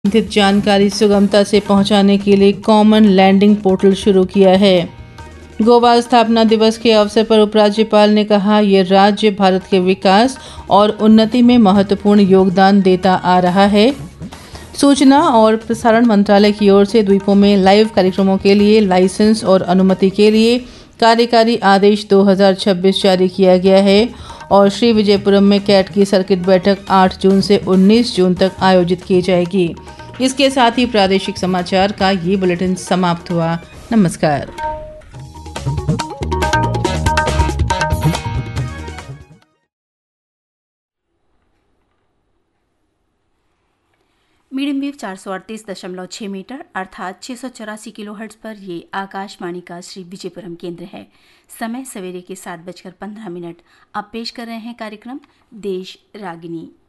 संबंधित जानकारी सुगमता से पहुंचाने के लिए कॉमन लैंडिंग पोर्टल शुरू किया है। गोवा स्थापना दिवस के अवसर पर उपराज्यपाल ने कहा, यह राज्य भारत के विकास और उन्नति में महत्वपूर्ण योगदान देता आ रहा है। सूचना और प्रसारण मंत्रालय की ओर से द्वीपों में लाइव कार्यक्रमों के लिए लाइसेंस और अनुमति के लिए कार्यकारी आदेश 2026 जारी किया गया है और श्री विजयपुरम में कैट की सर्किट बैठक 8 जून से 19 जून तक आयोजित की जाएगी। इसके साथ ही प्रादेशिक समाचार का ये बुलेटिन समाप्त हुआ। नमस्कार। मीडियम वेव 438.6 मीटर अर्थात 684 किलोहर्ट्ज पर ये आकाशवाणी का श्री विजयपुरम केंद्र है। समय सवेरे के 7:15। अब पेश कर रहे हैं कार्यक्रम देश रागिनी।